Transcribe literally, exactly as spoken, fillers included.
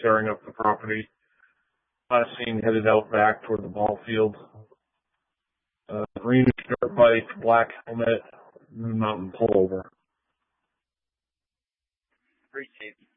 tearing up the property. Last seen headed out back toward the ball field. Uh, greenish dirt bike, black helmet, Mountain pullover. Appreciate it.